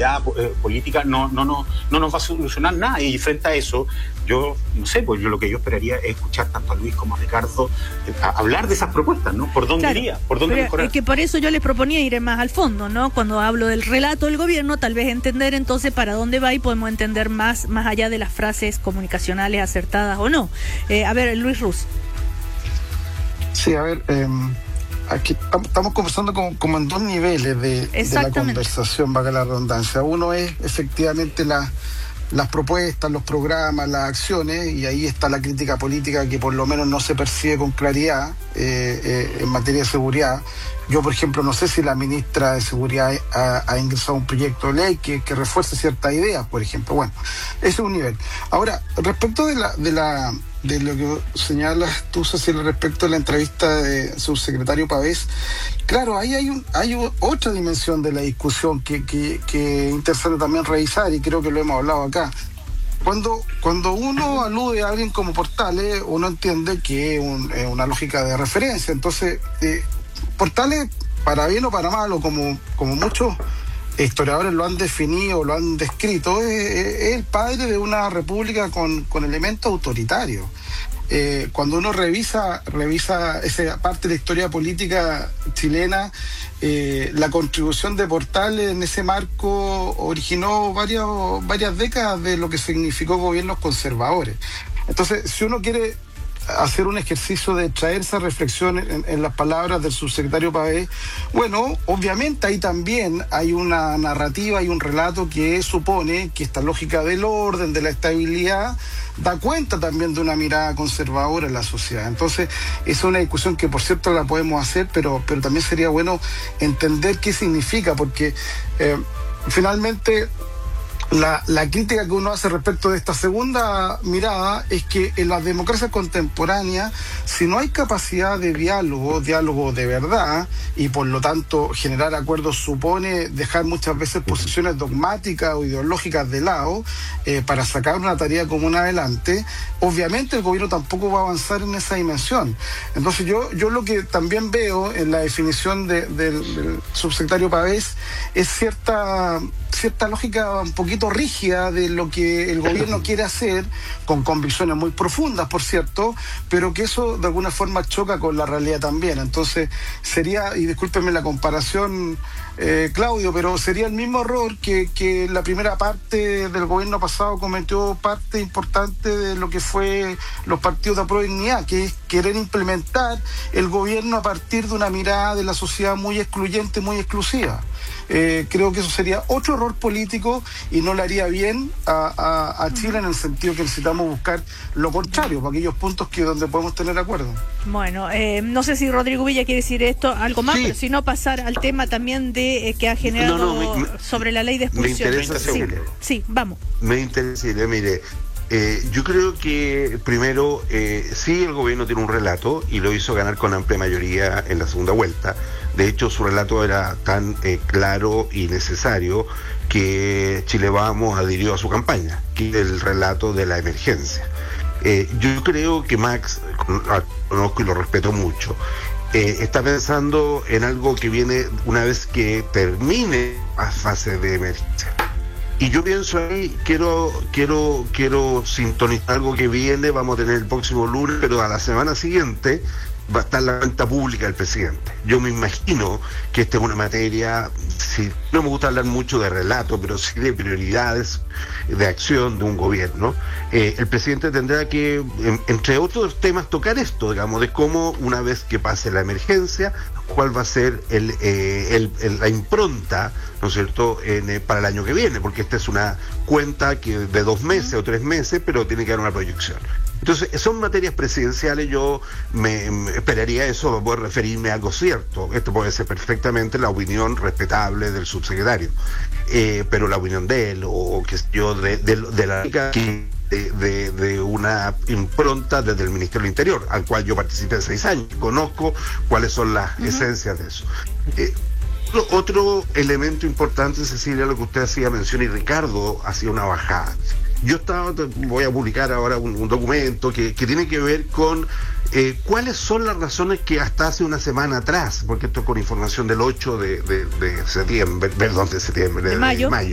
inestabilidad política no nos va a solucionar nada. Y frente a eso, yo no sé, pues lo que yo esperaría es escuchar tanto a Luis como a Ricardo hablar de esas propuestas, ¿no? ¿Por dónde iría? ¿Por dónde mejorar? Que por eso yo les proponía ir más al fondo, ¿no? Cuando hablo del relato del gobierno, tal vez entender entonces para dónde va y podemos entender más allá de las frases comunicacionales acertadas o no. A ver, Luis Ruz. Sí, a ver, aquí estamos conversando como en dos niveles de la conversación, valga la redundancia. Uno es efectivamente las propuestas, los programas, las acciones, y ahí está la crítica política que por lo menos no se percibe con claridad en materia de seguridad. Yo, por ejemplo, no sé si la ministra de Seguridad ha ingresado un proyecto de ley que refuerce ciertas ideas, por ejemplo. Bueno, ese es un nivel. Ahora, respecto de lo que señalas tú, Cecilia, respecto a la entrevista de subsecretario Pavés, claro, ahí hay otra dimensión de la discusión que interesante también revisar, y creo que lo hemos hablado acá. Cuando uno alude a alguien como Portales, uno entiende que es una lógica de referencia. Entonces, Portales, para bien o para mal, o como muchos historiadores lo han definido, lo han descrito, es el padre de una república con elementos autoritarios. Cuando uno revisa esa parte de la historia política chilena, la contribución de Portales en ese marco originó varias décadas de lo que significó gobiernos conservadores. Entonces, si uno quiere hacer un ejercicio de traer esa reflexión en las palabras del subsecretario Pavés, bueno, obviamente ahí también hay una narrativa y un relato que supone que esta lógica del orden, de la estabilidad, da cuenta también de una mirada conservadora en la sociedad. Entonces, es una discusión que por cierto la podemos hacer, pero también sería bueno entender qué significa, porque finalmente la crítica que uno hace respecto de esta segunda mirada es que en las democracias contemporáneas, si no hay capacidad de diálogo de verdad, y por lo tanto generar acuerdos supone dejar muchas veces posiciones dogmáticas o ideológicas de lado para sacar una tarea común adelante, obviamente el gobierno tampoco va a avanzar en esa dimensión. Entonces yo lo que también veo en la definición del subsecretario Pavés es cierta lógica un poquito rígida de lo que el gobierno quiere hacer, con convicciones muy profundas, por cierto, pero que eso de alguna forma choca con la realidad también. Entonces sería, y discúlpenme la comparación, Claudio, pero sería el mismo error que la primera parte del gobierno pasado cometió parte importante de lo que fue los partidos de Apruebo y Dignidad, que es querer implementar el gobierno a partir de una mirada de la sociedad muy excluyente, muy exclusiva. Creo que eso sería otro error político y no le haría bien a Chile, en el sentido que necesitamos buscar lo contrario, para aquellos puntos donde podemos tener acuerdo. Bueno, no sé si Rodrigo Villa quiere decir algo más, sí. Pero si no, pasar al tema también de que ha generado sobre la ley de expulsión. Me interesa, sí, vamos. Me interesa, mire, yo creo que primero, sí, el gobierno tiene un relato y lo hizo ganar con amplia mayoría en la segunda vuelta. De hecho, su relato era tan claro y necesario que Chile Vamos adhirió a su campaña, que es el relato de la emergencia. Yo creo que Max, conozco y lo respeto mucho, está pensando en algo que viene una vez que termine la fase de emergencia. Y yo pienso ahí, quiero sintonizar algo que viene, vamos a tener el próximo lunes, pero a la semana siguiente va a estar la cuenta pública del presidente. Yo me imagino que esta es una materia, sí, no me gusta hablar mucho de relato, pero sí de prioridades de acción de un gobierno. El presidente tendrá que, entre otros temas, tocar esto, digamos, de cómo una vez que pase la emergencia, cuál va a ser la impronta, ¿no es cierto?, para el año que viene, porque esta es una cuenta que de 2 meses o 3 meses, pero tiene que dar una proyección. Entonces, son materias presidenciales, yo me esperaría eso para poder referirme a algo cierto. Esto puede ser perfectamente la opinión respetable del subsecretario, pero la opinión de él, o qué sé yo, de una impronta desde el Ministerio del Interior, al cual yo participé 6 años, conozco cuáles son las esencias de eso. Otro elemento importante, Cecilia, lo que usted hacía mención, y Ricardo hacía una bajada. Yo voy a publicar ahora un documento que tiene que ver con cuáles son las razones que hasta hace una semana atrás, porque esto es con información del 8 de septiembre, perdón, de mayo,